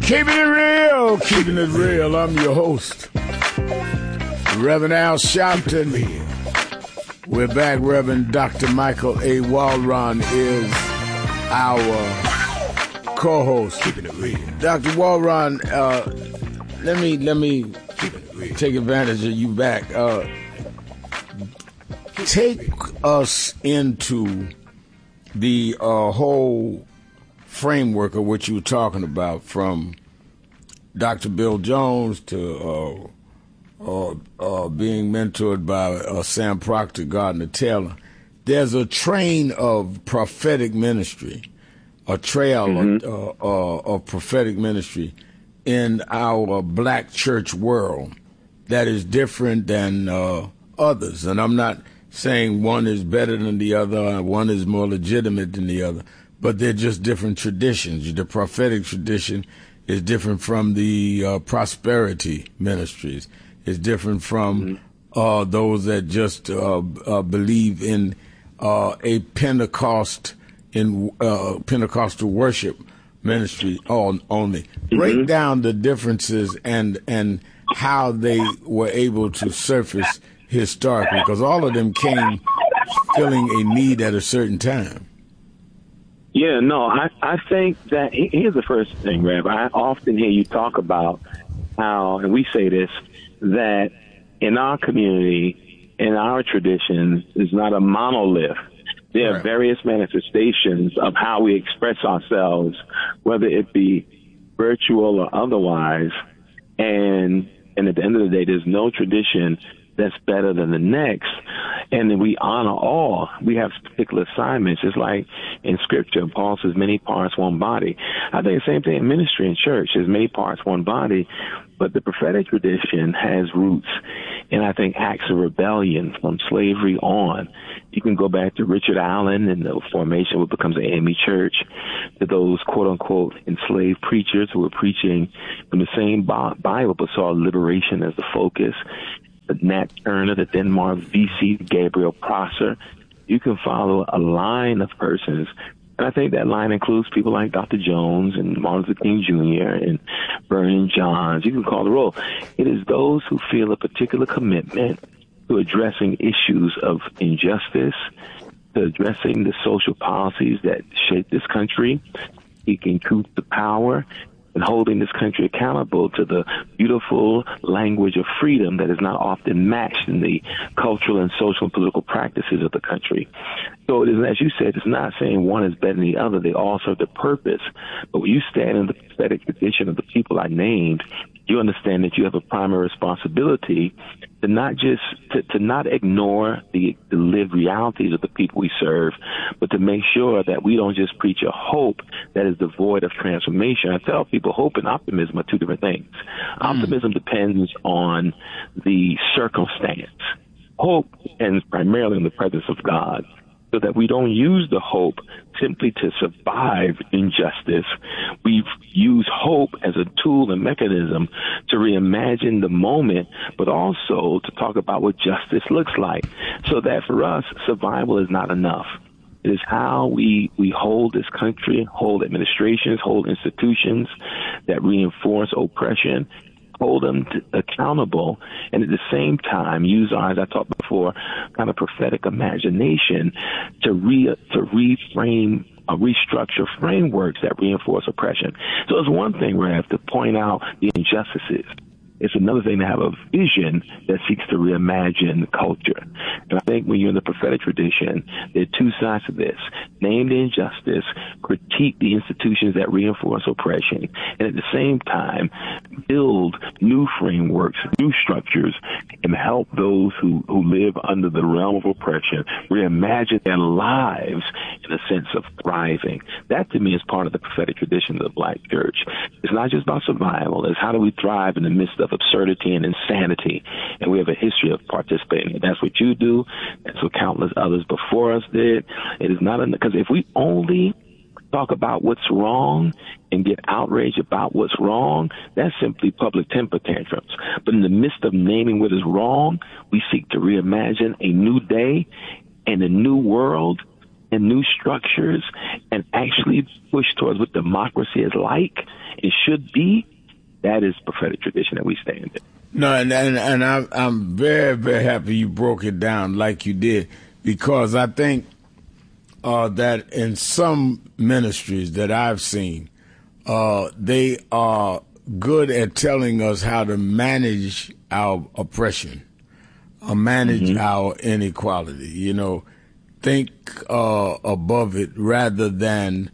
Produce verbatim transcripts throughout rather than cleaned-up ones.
Keeping it real, keeping it real. I'm your host, Reverend Al Sharpton. We're back. Reverend Doctor Michael A. Walron is our co-host. Keeping it real. Doctor Walron, uh, let me let me take advantage of you back. Uh, take us into the uh, whole framework of what you were talking about, from Doctor Bill Jones to uh, uh, uh, being mentored by uh, Sam Proctor, Gardner Taylor. There's a train of prophetic ministry, a trail mm-hmm. of, uh, uh, of prophetic ministry in our black church world that is different than uh, others. And I'm not saying one is better than the other, one is more legitimate than the other, but they're just different traditions. The prophetic tradition is different from the uh, prosperity ministries. It's different from mm-hmm. uh, those that just uh, uh, believe in uh, a Pentecost in uh, Pentecostal worship ministry on, only. Mm-hmm. Break down the differences and and how they were able to surface historically, because all of them came filling a need at a certain time. Yeah, no, I, I think that here's the first thing, Rev. I often hear you talk about how, and we say this, that in our community, in our traditions, is not a monolith. There right. are various manifestations of how we express ourselves, whether it be virtual or otherwise. And, and at the end of the day, there's no tradition that's better than the next. And then we honor all. We have particular assignments. It's like in Scripture, Paul says many parts, one body. I think the same thing in ministry and church. There's many parts, one body. But the prophetic tradition has roots in, I think, acts of rebellion from slavery on. You can go back to Richard Allen and the formation of what becomes the A M E Church, to those quote-unquote enslaved preachers who were preaching from the same Bible but saw liberation as the focus. The Nat Turner, the Denmark V C, Gabriel Prosser. You can follow a line of persons. And I think that line includes people like Doctor Jones and Martin Luther King Junior and Vernon Johns. You can call the roll. It is those who feel a particular commitment to addressing issues of injustice, to addressing the social policies that shape this country, seeking truth to power, and holding this country accountable to the beautiful language of freedom that is not often matched in the cultural and social and political practices of the country. So it is, as you said, it's not saying one is better than the other. They all serve the purpose. But when you stand in the prophetic tradition of the people I named, you understand that you have a primary responsibility to not just to, to not ignore the, the lived realities of the people we serve, but to make sure that we don't just preach a hope that is devoid of transformation. I tell people hope and optimism are two different things. Mm. Optimism depends on the circumstance. Hope depends primarily on the presence of God, so that we don't use the hope simply to survive injustice. We use hope as a tool and mechanism to reimagine the moment, but also to talk about what justice looks like. So that for us, survival is not enough. It is how we, we hold this country, hold administrations, hold institutions that reinforce oppression, hold them to, accountable, and at the same time use our, as I talked before, kind of prophetic imagination to re to reframe, uh, restructure frameworks that reinforce oppression. So it's one thing, Rev, to point out the injustices. It's another thing to have a vision that seeks to reimagine culture. And I think when you're in the prophetic tradition, there are two sides to this. Name the injustice, critique the institutions that reinforce oppression, and at the same time, build new frameworks, new structures, and help those who, who live under the realm of oppression reimagine their lives in a sense of thriving. That, to me, is part of the prophetic tradition of the Black church. It's not just about survival. It's how do we thrive in the midst of absurdity and insanity, and we have a history of participating. That's what you do. That's what countless others before us did. It is not because if we only talk about what's wrong and get outraged about what's wrong, that's simply public temper tantrums. But in the midst of naming what is wrong, we seek to reimagine a new day and a new world and new structures and actually push towards what democracy is like and should be, that is prophetic tradition that we stand in. No, and and, and I, I'm very, very happy you broke it down like you did, because I think uh, that in some ministries that I've seen, uh, they are good at telling us how to manage our oppression, or manage mm-hmm. our inequality. You know, think uh, above it rather than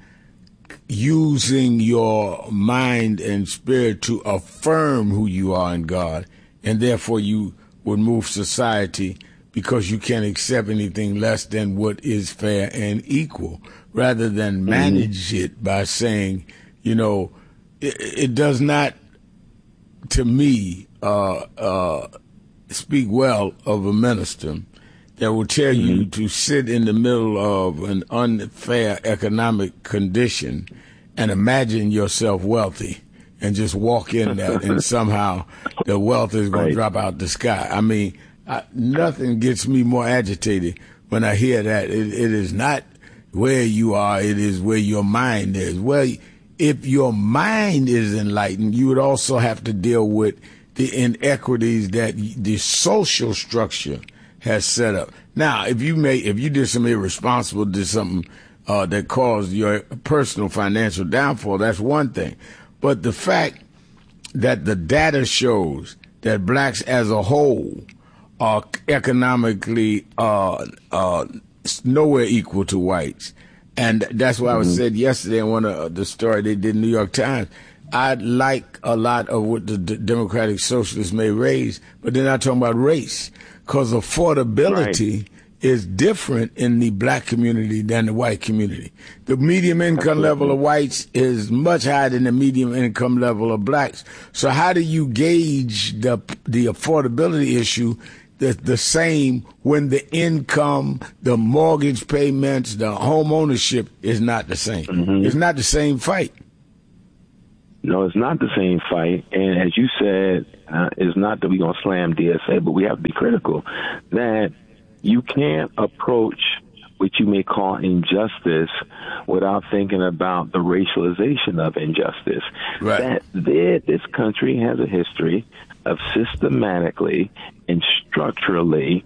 using your mind and spirit to affirm who you are in God, and therefore you would move society because you can't accept anything less than what is fair and equal, rather than manage mm-hmm. it by saying, you know, it, it does not, to me, uh, uh, speak well of a minister that will tell mm-hmm. you to sit in the middle of an unfair economic condition and imagine yourself wealthy and just walk in that and somehow the wealth is going right. to drop out the sky. I mean, I, nothing gets me more agitated when I hear that. It, it is not where you are, it is where your mind is. Well, if your mind is enlightened, you would also have to deal with the inequities that the social structure has set up. Now, if you may, if you did something irresponsible, did something uh, that caused your personal financial downfall, that's one thing. But the fact that the data shows that blacks as a whole are economically uh, uh, nowhere equal to whites, and that's why mm-hmm. I was said yesterday in one of the story they did in the New York Times, I like a lot of what the D- Democratic Socialists may raise, but they're not talking about race, because affordability right. is different in the black community than the white community. The medium income Absolutely. level of whites is much higher than the medium income level of blacks. So how do you gauge the the affordability issue the, the same when the income, the mortgage payments, the home ownership is not the same? Mm-hmm. It's not the same fight. No, it's not the same fight. And as you said, uh, it's not that we're going to slam D S A, but we have to be critical that you can't approach what you may call injustice without thinking about the racialization of injustice. Right. That there, this country has a history of systematically and structurally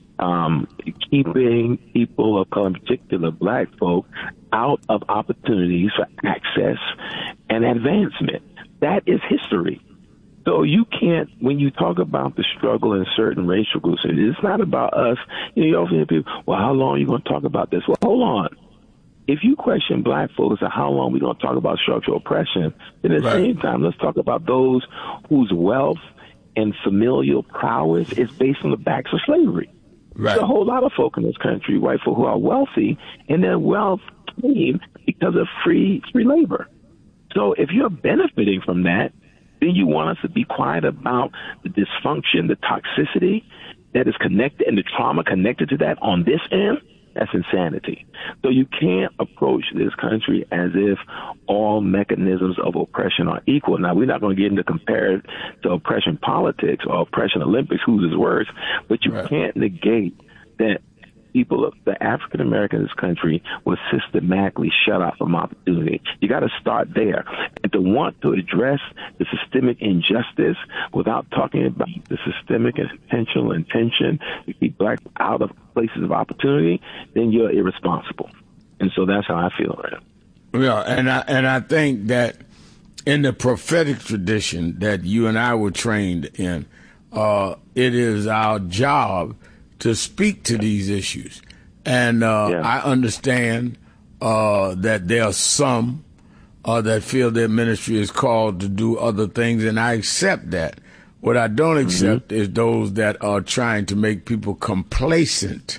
um, keeping people of color, in particular black folk, out of opportunities for access and advancement. That is history. So you can't, when you talk about the struggle in certain racial groups, it's not about us. You know, you often hear people, well, how long are you going to talk about this? Well, hold on. If you question black folks and how long we're going to talk about structural oppression, then at the right. same time, let's talk about those whose wealth and familial prowess is based on the backs of slavery. Right. There's a whole lot of folk in this country, white folk, who are wealthy, and their wealth came because of free free labor. So if you're benefiting from that, then you want us to be quiet about the dysfunction, the toxicity that is connected, and the trauma connected to that on this end. That's insanity. So you can't approach this country as if all mechanisms of oppression are equal. Now, we're not going to get into compare to oppression politics or oppression Olympics, who's is worse, but you right. can't negate that people of the African American in this country was systematically shut out from opportunity. You got to start there. And to want to address the systemic injustice without talking about the systemic and intentional intention to keep black out of places of opportunity, then you're irresponsible. And so that's how I feel right now. Yeah, and I, and I think that in the prophetic tradition that you and I were trained in, uh, it is our job to speak to these issues. And uh, yeah. I understand uh, that there are some uh, that feel their ministry is called to do other things, and I accept that. What I don't accept mm-hmm. is those that are trying to make people complacent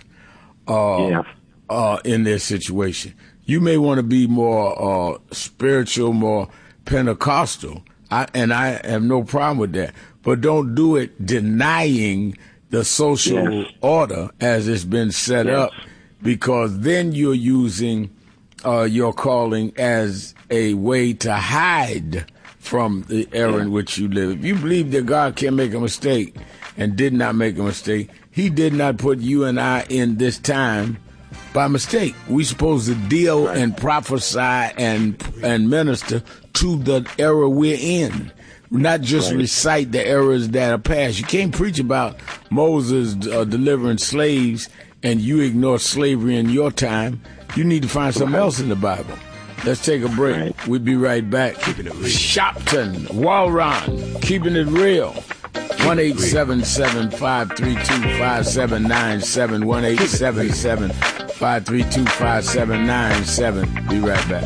uh, yeah. uh, in their situation. You may want to be more uh, spiritual, more Pentecostal, I, and I have no problem with that. But don't do it denying the social yes. order as it's been set yes. up, because then you're using uh, your calling as a way to hide from the era yeah. in which you live. If you believe that God can make a mistake and did not make a mistake, he did not put you and I in this time by mistake. We supposed to deal right. and prophesy and and minister to the era we're in, not just right. recite the eras that are past. You can't preach about Moses uh, delivering slaves and you ignore slavery in your time. You need to find something else in the Bible. Let's take a break. Right. We'll be right back. Keeping it real. Shopton, Walron, keeping it real. one eight seven seven, five three two, five seven nine seven. one eight seven seven, five three two, five seven nine seven. Be right back.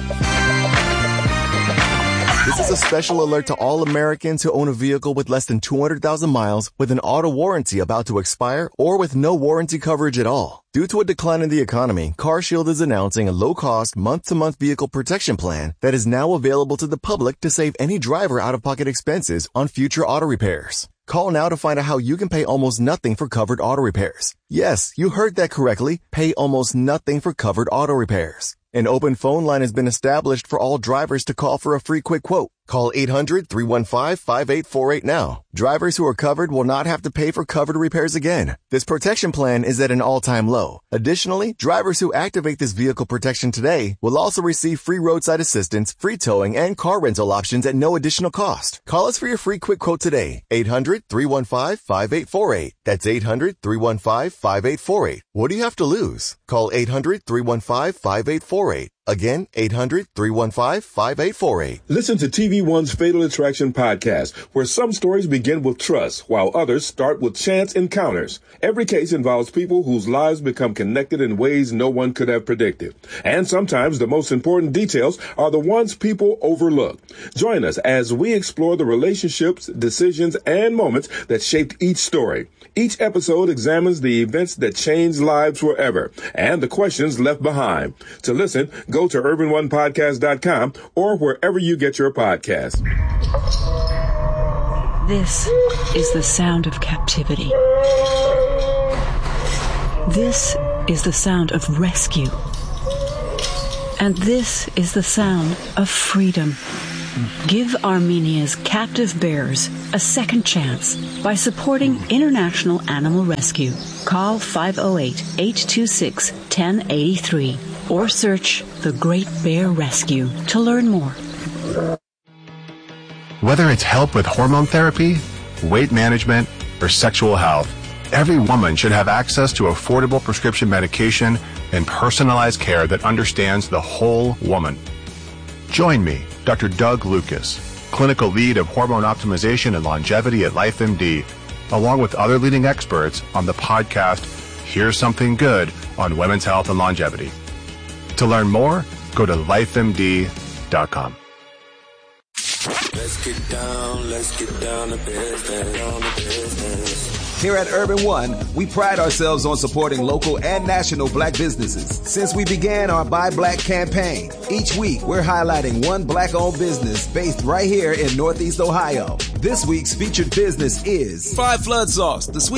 This is a special alert to all Americans who own a vehicle with less than two hundred thousand miles, with an auto warranty about to expire, or with no warranty coverage at all. Due to a decline in the economy, CarShield is announcing a low-cost, month-to-month vehicle protection plan that is now available to the public to save any driver out-of-pocket expenses on future auto repairs. Call now to find out how you can pay almost nothing for covered auto repairs. Yes, you heard that correctly. Pay almost nothing for covered auto repairs. An open phone line has been established for all drivers to call for a free quick quote. Call eight hundred, three one five, five eight four eight now. Drivers who are covered will not have to pay for covered repairs again. This protection plan is at an all-time low. Additionally, drivers who activate this vehicle protection today will also receive free roadside assistance, free towing, and car rental options at no additional cost. Call us for your free quick quote today. eight hundred, three one five, five eight four eight. That's eight hundred, three one five, five eight four eight. What do you have to lose? Call eight hundred, three one five, five eight four eight. Again, eight hundred, three one five, five eight four eight. Listen to T V One's Fatal Attraction podcast, where some stories begin with trust, while others start with chance encounters. Every case involves people whose lives become connected in ways no one could have predicted. And sometimes the most important details are the ones people overlook. Join us as we explore the relationships, decisions, and moments that shaped each story. Each episode examines the events that changed lives forever and the questions left behind. To listen, go to urban one podcast dot com or wherever you get your podcasts. This is the sound of captivity. This is the sound of rescue. And this is the sound of freedom. Give Armenia's captive bears a second chance by supporting International Animal Rescue. Call five oh eight, eight two six, one oh eight three or search The Great Bear Rescue to learn more. Whether it's help with hormone therapy, weight management, or sexual health, every woman should have access to affordable prescription medication and personalized care that understands the whole woman. Join me, Doctor Doug Lucas, clinical lead of hormone optimization and longevity at LifeMD, along with other leading experts on the podcast Here's Something Good on Women's Health and Longevity. To learn more, go to life M D dot com. Let's get down, let's get down to business, down to business. Here at Urban One, we pride ourselves on supporting local and national black businesses. Since we began our Buy Black campaign, each week we're highlighting one black-owned business based right here in Northeast Ohio. This week's featured business is Five Flood Sauce, the sweet